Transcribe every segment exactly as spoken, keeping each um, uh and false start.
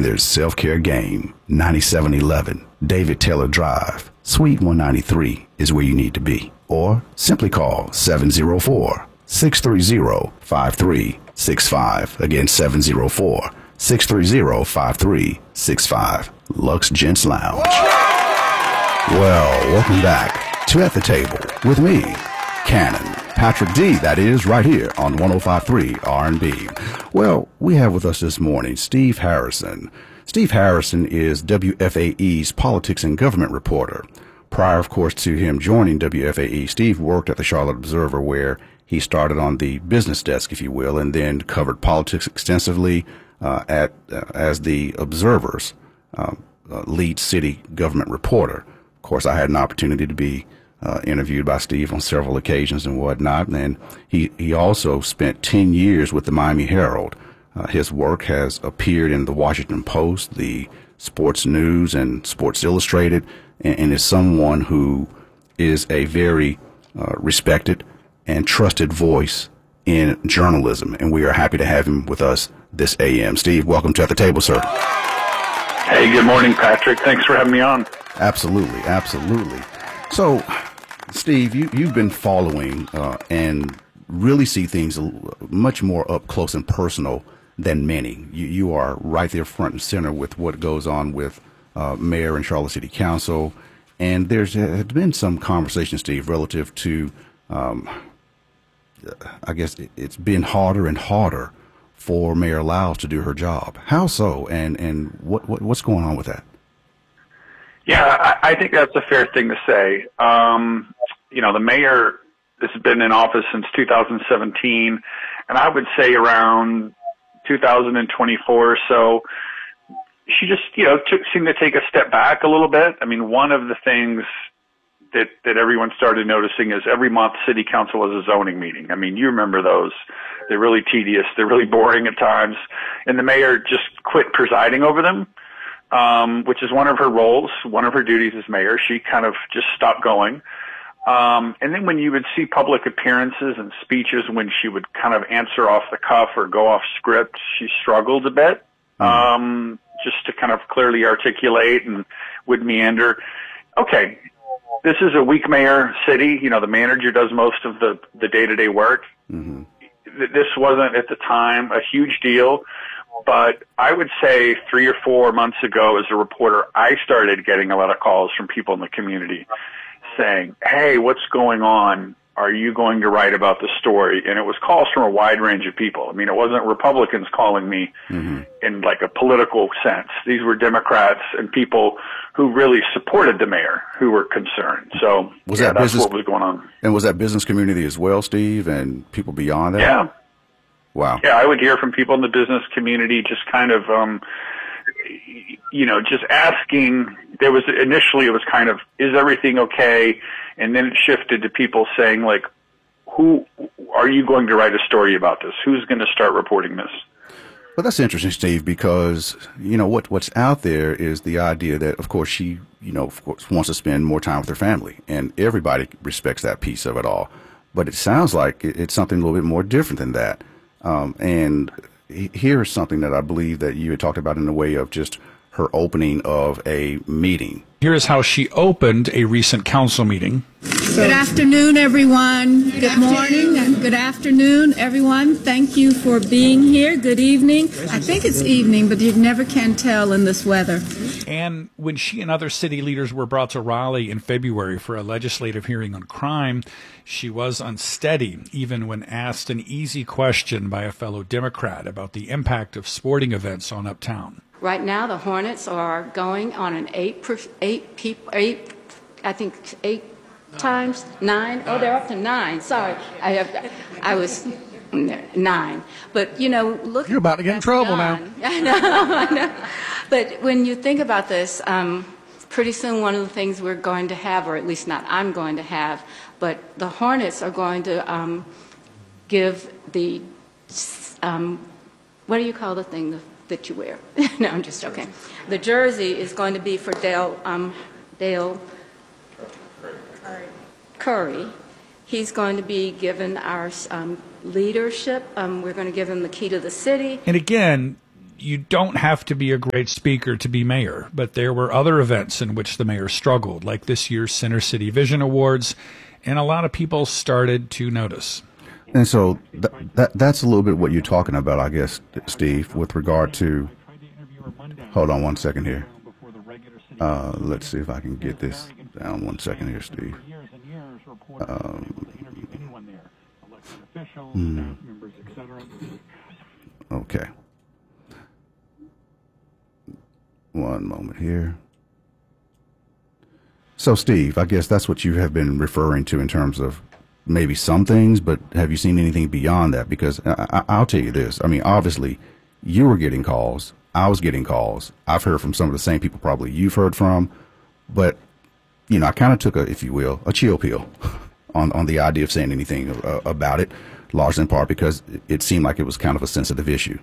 then there's Self-Care Game, ninety-seven eleven, David Taylor Drive, Suite one ninety-three is where you need to be. Or simply call seven oh four, six three zero, five three six five. Again, seven oh four, six three zero, five three six five. Lux Gents Lounge. Well, welcome back to At the Table with me, Cannon. Patrick D, that is, right here on one oh five point three R and B. Well, we have with us this morning Steve Harrison. Steve Harrison is W F A E's politics and government reporter. Prior, of course, to him joining W F A E, Steve worked at the Charlotte Observer, where he started on the business desk, if you will, and then covered politics extensively uh, at uh, as the Observer's uh, uh, lead city government reporter. Of course, I had an opportunity to be Uh, interviewed by Steve on several occasions and whatnot. And he, he also spent ten years with the Miami Herald. Uh, his work has appeared in the Washington Post, the Sports News, and Sports Illustrated, and, and is someone who is a very uh, respected and trusted voice in journalism. And we are happy to have him with us this A M. Steve, welcome to At the Table, sir. Hey, good morning, Patrick. Thanks for having me on. Absolutely, absolutely. So, Steve, you, you've been following uh, and really see things much more up close and personal than many. You, you are right there front and center with what goes on with uh, Mayor and Charlotte City Council. And there's uh, been some conversation, Steve, relative to, um, I guess it, it's been harder and harder for Mayor Lyles to do her job. How so? And, and what, what what's going on with that? Yeah, I, I think that's a fair thing to say. Um, you know, the mayor has been in office since two thousand seventeen, and I would say around two thousand twenty-four or so, she just, you know, took, seemed to take a step back a little bit. I mean, one of the things that, that everyone started noticing is every month city council has a zoning meeting. I mean, you remember those. They're really tedious. They're really boring at times. And the mayor just quit presiding over them. Um, which is one of her roles, one of her duties as mayor. She kind of just stopped going. Um, and then when you would see public appearances and speeches when she would kind of answer off the cuff or go off script, she struggled a bit, um, just to kind of clearly articulate and would meander. Okay, this is a weak mayor city. You know, the manager does most of the, the day-to-day work. Mm-hmm. This wasn't at the time a huge deal. But I would say three or four months ago as a reporter, I started getting a lot of calls from people in the community saying, hey, what's going on? Are you going to write about the story? And it was calls from a wide range of people. I mean, it wasn't Republicans calling me mm-hmm. in like a political sense. These were Democrats and people who really supported the mayor who were concerned. So was yeah, that that's business, what was going on. And was that business community as well, Steve, and people beyond that? Yeah. Wow. Yeah, I would hear from people in the business community just kind of, um, you know, just asking. There was initially it was kind of, is everything okay? And then it shifted to people saying, like, who are you going to write a story about this? Who's going to start reporting this? Well, that's interesting, Steve, because, you know, what what's out there is the idea that, of course, she, you know, of course, wants to spend more time with her family. And everybody respects that piece of it all. But it sounds like it's something a little bit more different than that. Um, and here's something that I believe that you had talked about in the way of just her opening of a meeting. Here's how she opened a recent council meeting. Good afternoon, everyone. Good, Good morning and good afternoon, everyone. Thank you for being here. Good evening. I think it's evening, but you never can tell in this weather. And when she and other city leaders were brought to Raleigh in February for a legislative hearing on crime, she was unsteady, even when asked an easy question by a fellow Democrat about the impact of sporting events on Uptown. Right now, the Hornets are going on an eight, eight, people, eight, I think eight times, nine. Oh, they're up to nine. Sorry, I have, I was nine. But you know, look. You're about to get in trouble now. I know, I know. But when you think about this, um, pretty soon one of the things we're going to have, or at least not I'm going to have, but the Hornets are going to um, give the um, what do you call the thing? The, that you wear. No, I'm just joking. The jersey is going to be for Dale, um, Dale Curry. He's going to be given our um, leadership. Um, we're going to give him the key to the city. And again, you don't have to be a great speaker to be mayor, but there were other events in which the mayor struggled, like this year's Center City Vision Awards, and a lot of people started to notice. And so th- that that's a little bit what you're talking about, I guess, Steve, with regard to. Hold on one second here. Uh, let's see if I can get this down one second here, Steve. Um, hmm. Okay. One moment here. So, Steve, I guess that's what you have been referring to in terms of maybe some things, but have you seen anything beyond that? Because I, I, I'll tell you this. I mean, obviously, you were getting calls. I was getting calls. I've heard from some of the same people probably you've heard from. But, you know, I kind of took a, if you will, a chill pill on, on the idea of saying anything uh, about it, largely in part because it seemed like it was kind of a sensitive issue.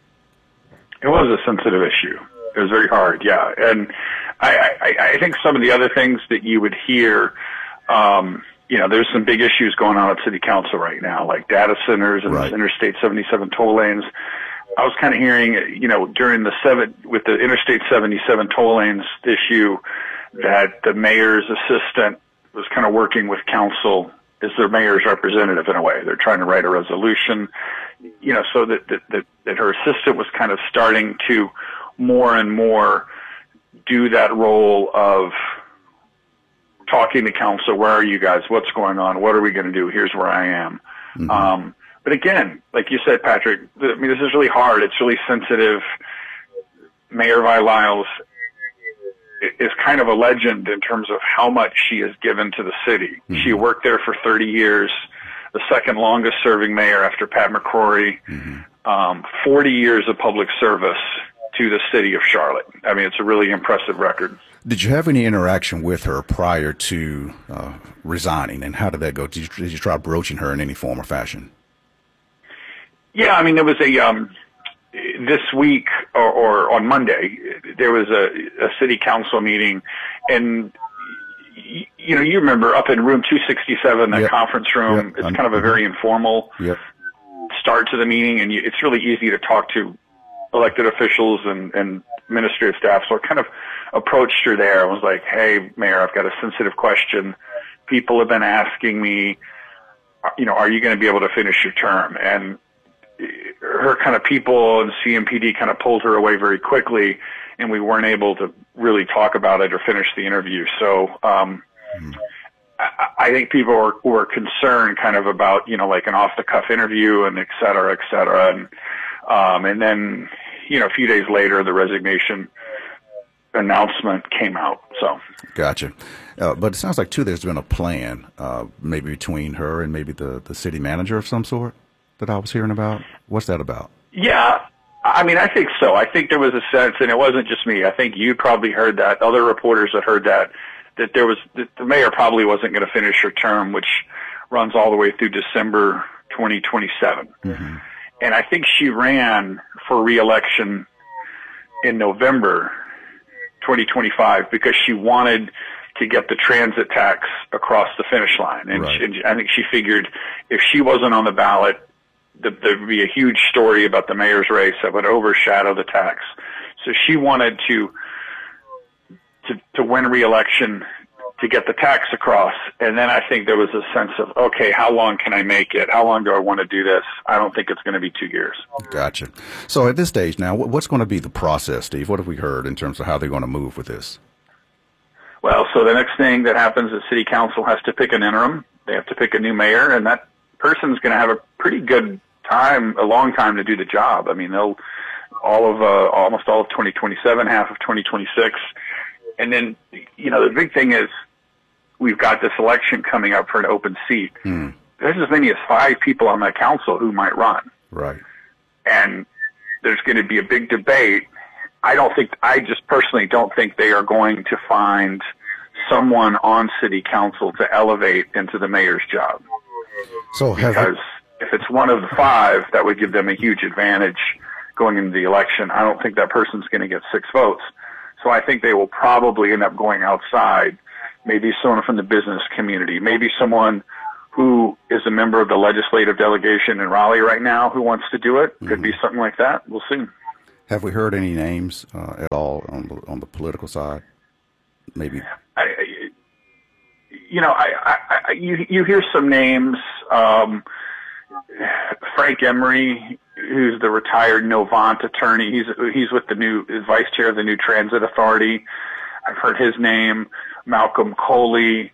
It was a sensitive issue. It was very hard, yeah. And I, I, I think some of the other things that you would hear, um, you know, there's some big issues going on at City Council right now, like data centers and right. Interstate seventy-seven toll lanes. I was kind of hearing, you know, during the seven, with the Interstate seventy-seven toll lanes issue, that the mayor's assistant was kind of working with council as their mayor's representative in a way. They're trying to write a resolution, you know, so that, that, that, that her assistant was kind of starting to more and more do that role of talking to council. Where are you guys? What's going on? What are we going to do? Here's where I am. Mm-hmm. Um, but again, like you said, Patrick, I mean, this is really hard. It's really sensitive. Mayor Vi Lyles is kind of a legend in terms of how much she has given to the city. Mm-hmm. She worked there for thirty years, the second longest serving mayor after Pat McCrory, mm-hmm. um, forty years of public service to the city of Charlotte. I mean, it's a really impressive record. Did you have any interaction with her prior to uh, resigning, and how did that go? Did you, did you try broaching her in any form or fashion? Yeah, I mean, there was a, um, this week or, or on Monday, there was a, a city council meeting, and, you know, you remember up in room two sixty-seven, that yep. conference room, yep. it's kind of a very informal yep. start to the meeting, and you, it's really easy to talk to elected officials and, and administrative staff. So I kind of approached her there. I was like, hey, Mayor, I've got a sensitive question. People have been asking me, you know, are you going to be able to finish your term? And her kind of people and C M P D kind of pulled her away very quickly, and we weren't able to really talk about it or finish the interview. So um, mm. I, I think people were, were concerned kind of about, you know, like an off-the-cuff interview and et cetera, et cetera. And, um, and then, you know, a few days later, the resignation announcement came out. So gotcha. Uh, but it sounds like, too, there's been a plan uh, maybe between her and maybe the, the city manager of some sort that I was hearing about. What's that about? Yeah, I mean, I think so. I think there was a sense, and it wasn't just me. I think you probably heard that. Other reporters had heard that, that there was, that the mayor probably wasn't going to finish her term, which runs all the way through December twenty twenty-seven. Mm-hmm. And I think she ran for re-election in November twenty twenty-five because she wanted to get the transit tax across the finish line. And, right. she, and I think she figured if she wasn't on the ballot, that there would be a huge story about the mayor's race that would overshadow the tax. So she wanted to to, to win re-election to get the tax across. And then I think there was a sense of, okay, how long can I make it? How long do I want to do this? I don't think it's going to be two years. Gotcha. So at this stage now, what's going to be the process, Steve? What have we heard in terms of how they're going to move with this? Well, so the next thing that happens is City Council has to pick an interim. They have to pick a new mayor, and that person's going to have a pretty good time, a long time to do the job. I mean, they'll all of uh, almost all of twenty twenty-seven, half of twenty twenty-six, and then you know the big thing is we've got this election coming up for an open seat. Hmm. There's as many as five people on that council who might run, right? And there's going to be a big debate. I don't think, I just personally don't think they are going to find someone on City Council to elevate into the mayor's job. So have because if it's one of the five, that would give them a huge advantage going into the election. I don't think that person's going to get six votes. So I think they will probably end up going outside, maybe someone from the business community, maybe someone who is a member of the legislative delegation in Raleigh right now who wants to do it. Could mm-hmm. be something like that. We'll see. Have we heard any names uh, at all on the, on the political side? Maybe. I, you know, I, I, I, you, you hear some names. Um, Frank Emery, who's the retired Novant attorney. He's he's with the new is vice chair of the new Transit Authority. I've heard his name. Malcolm Coley,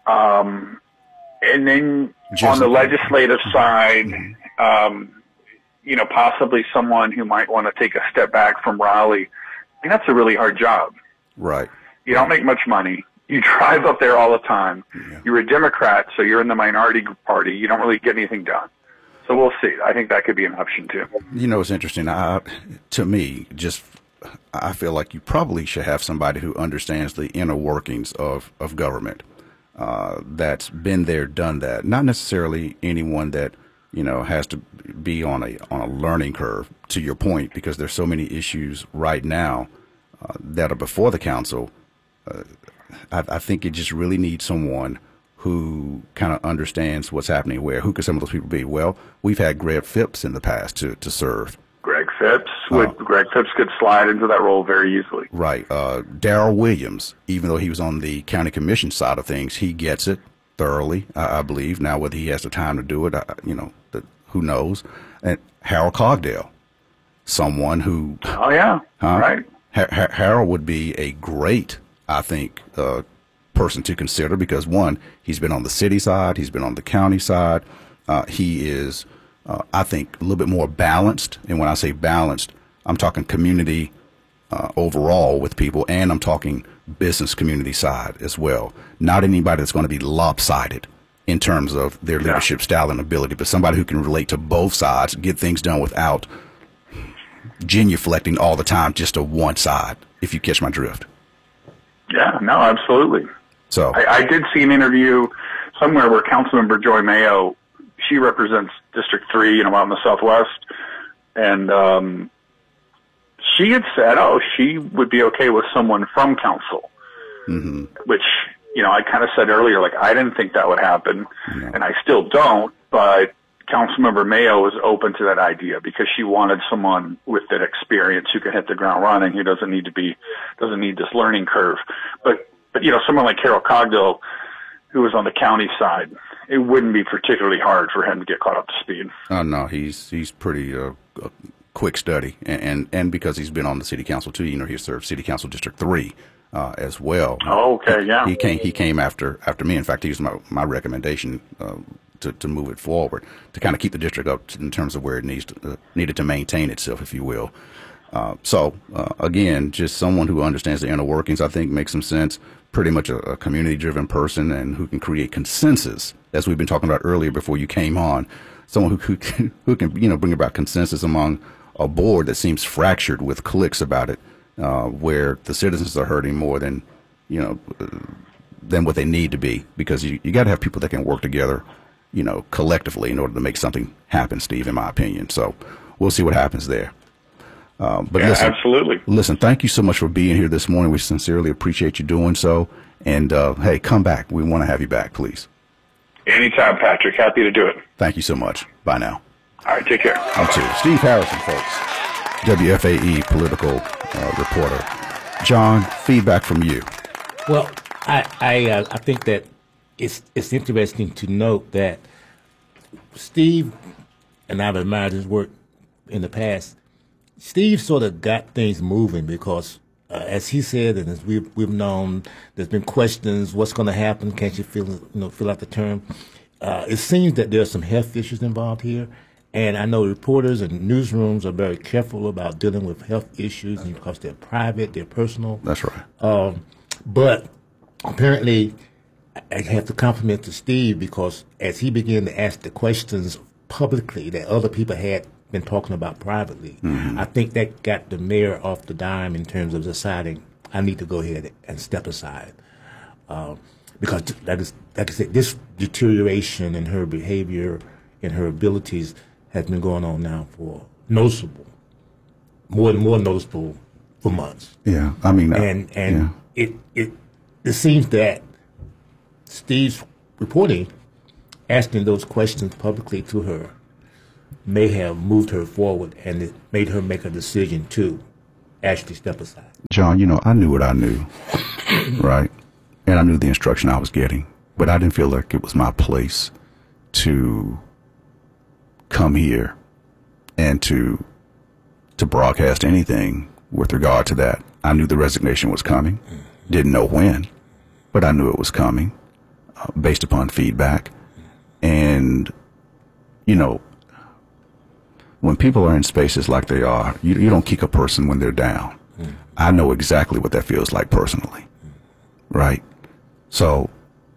um, and then Just on the legislative side, um, you know, possibly someone who might want to take a step back from Raleigh. I mean, that's a really hard job. Right. You don't make much money. You drive up there all the time. Yeah. You're a Democrat, so you're in the minority party. You don't really get anything done. So we'll see. I think that could be an option too. You know, it's interesting. I, to me, just I feel like you probably should have somebody who understands the inner workings of of government. Uh, that's been there, done that. Not necessarily anyone that you know has to be on a on a learning curve. To your point, because there's so many issues right now uh, that are before the council. Uh, I, I think it just really needs someone who kind of understands what's happening where. Who could some of those people be? Well, we've had Greg Phipps in the past to, to serve. Greg Phipps would uh, Greg Phipps could slide into that role very easily. Right. Uh, Darrell Williams, even though he was on the county commission side of things, he gets it thoroughly, I, I believe. Now, whether he has the time to do it, I, you know, the, who knows? And Harold Cogdell, someone who. Oh, yeah. Huh? Right. Ha- ha- Harold would be a great, I think, uh, person to consider because, one, he's been on the city side, he's been on the county side. Uh, he is, uh, I think, a little bit more balanced. And when I say balanced, I'm talking community uh, overall with people, and I'm talking business community side as well. Not anybody that's going to be lopsided in terms of their leadership yeah. style and ability, but somebody who can relate to both sides, get things done without genuflecting all the time just to one side, if you catch my drift. Yeah, no, absolutely. So I, I did see an interview somewhere where Councilmember Joy Mayo, she represents District three, you know, out in the Southwest, and um, she had said, oh, she would be okay with someone from council, mm-hmm. which, you know, I kind of said earlier, like, I didn't think that would happen, no. and I still don't, but Councilmember Mayo was open to that idea because she wanted someone with that experience who can hit the ground running, who doesn't need to be, doesn't need this learning curve. But, but you know, someone like Harold Cogdell, who was on the county side, it wouldn't be particularly hard for him to get caught up to speed. Oh, no, he's he's pretty uh, a quick study, and, and and because he's been on the city council too, you know, he served City Council District Three uh, as well. Oh, okay, yeah. He, he came he came after after me. In fact, he was my my recommendation uh, to to move it forward to kind of keep the district up in terms of where it needs to, uh, needed to maintain itself, if you will. Uh, so uh, again, just someone who understands the inner workings, I think, makes some sense. Pretty much a, a community-driven person and who can create consensus, as we've been talking about earlier before you came on. Someone who who can, who can you know bring about consensus among a board that seems fractured with cliques about it, uh, where the citizens are hurting more than you know uh, than what they need to be. Because you you got to have people that can work together, you know, collectively in order to make something happen, Steve, in my opinion. So we'll see what happens there. Um, but yeah, listen, absolutely. Listen, thank you so much for being here this morning. We sincerely appreciate you doing so. And, uh, hey, come back. We want to have you back, please. Anytime, Patrick. Happy to do it. Thank you so much. Bye now. All right, take care. You too. Steve Harrison, folks, W F A E political uh, reporter. John, feedback from you. Well, I I, uh, I think that it's it's interesting to note that Steve, and I've admired his work in the past, Steve sort of got things moving because, uh, as he said, and as we've we've known, there's been questions: what's going to happen? Can't you feel you know fill out the term? Uh, it seems that there are some health issues involved here, and I know reporters and newsrooms are very careful about dealing with health issues because they're private, they're personal. That's right. Um, but apparently, I have to compliment to Steve because as he began to ask the questions publicly that other people had been talking about privately, mm-hmm. I think that got the mayor off the dime in terms of deciding I need to go ahead and step aside. Uh, because, like, like I said, this deterioration in her behavior and her abilities has been going on now for noticeable, more and more noticeable for months. Yeah, I mean, uh, and and yeah. it it it seems that Steve's reporting, asking those questions publicly to her, may have moved her forward and it made her make a decision to actually step aside? John, you know, I knew what I knew, right? And I knew the instruction I was getting, but I didn't feel like it was my place to come here and to to broadcast anything with regard to that. I knew the resignation was coming, didn't know when, but I knew it was coming uh, based upon feedback. And, you know, when people are in spaces like they are, you, you don't kick a person when they're down. Mm. I know exactly what that feels like personally, mm. right? So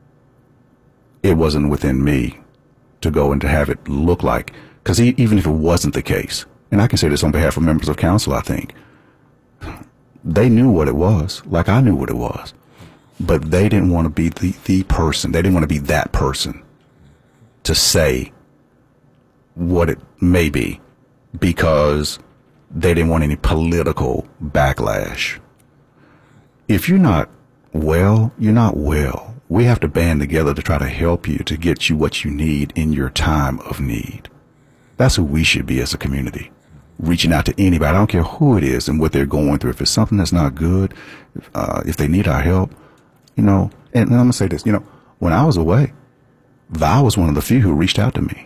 it wasn't within me to go and to have it look like, because even if it wasn't the case, and I can say this on behalf of members of council, I think, they knew what it was, like I knew what it was, but they didn't want to be the, the person, they didn't want to be that person to say what it may be, because they didn't want any political backlash. If you're not well, you're not well. We have to band together to try to help you, to get you what you need in your time of need. That's who we should be as a community, reaching out to anybody. I don't care who it is and what they're going through. If it's something that's not good, uh, if they need our help, you know, and, and I'm going to say this, you know, when I was away, Vi was one of the few who reached out to me.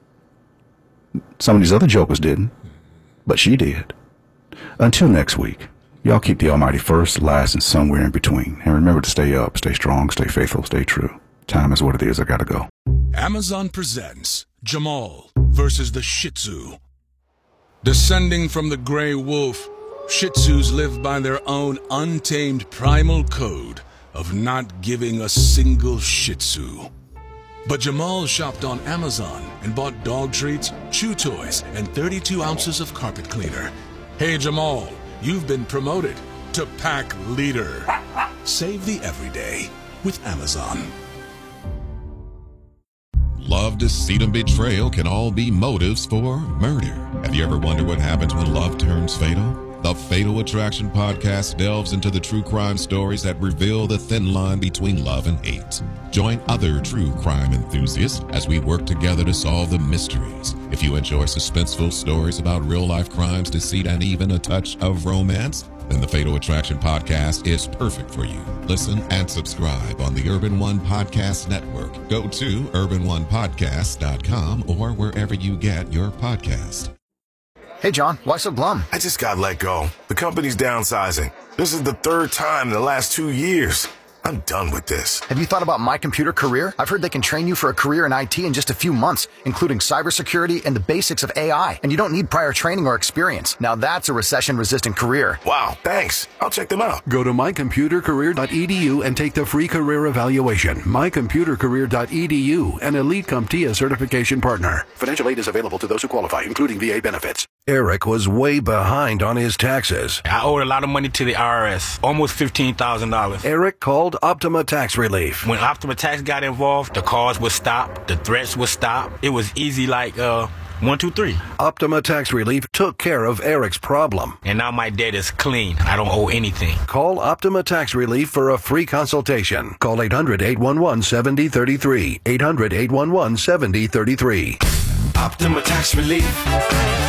Some of these other jokers didn't, but she did. Until next week, y'all keep the Almighty first, last, and somewhere in between. And remember to stay up, stay strong, stay faithful, stay true. Time is what it is. I gotta go. Amazon presents Jamal versus the Shih Tzu. Descending from the gray wolf, Shih Tzus live by their own untamed primal code of not giving a single Shih Tzu. But Jamal shopped on Amazon and bought dog treats, chew toys, and thirty-two ounces of carpet cleaner. Hey Jamal, you've been promoted to pack leader. Save the everyday with Amazon. Love, deceit, and betrayal can all be motives for murder. Have you ever wondered what happens when love turns fatal? The Fatal Attraction podcast delves into the true crime stories that reveal the thin line between love and hate. Join other true crime enthusiasts as we work together to solve the mysteries. If you enjoy suspenseful stories about real-life crimes, deceit, and even a touch of romance, then the Fatal Attraction podcast is perfect for you. Listen and subscribe on the Urban One Podcast Network. Go to urban one podcast dot com or wherever you get your podcast. Hey, John, why so glum? I just got let go. The company's downsizing. This is the third time in the last two years. I'm done with this. Have you thought about My Computer Career? I've heard they can train you for a career in I T in just a few months, including cybersecurity and the basics of A I. And you don't need prior training or experience. Now that's a recession-resistant career. Wow, thanks. I'll check them out. Go to my computer career dot e d u and take the free career evaluation. my computer career dot e d u, an Elite CompTIA certification partner. Financial aid is available to those who qualify, including V A benefits. Eric was way behind on his taxes. I owed a lot of money to the I R S, almost fifteen thousand dollars. Eric called Optima Tax Relief. When Optima Tax got involved, the calls would stop, the threats would stop. It was easy like, uh, one, two, three. Optima Tax Relief took care of Eric's problem. And now my debt is clean. I don't owe anything. Call Optima Tax Relief for a free consultation. Call eight hundred, eight one one, seven zero three three. eight hundred, eight one one, seven zero three three. Optima Tax Relief.